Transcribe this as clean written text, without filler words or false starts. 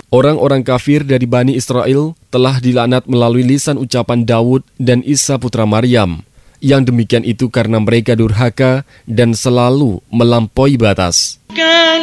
Orang-orang kafir dari Bani Israel telah dilaknat melalui lisan ucapan Daud dan Isa putra Maryam. Yang demikian itu karena mereka durhaka dan selalu melampaui batas.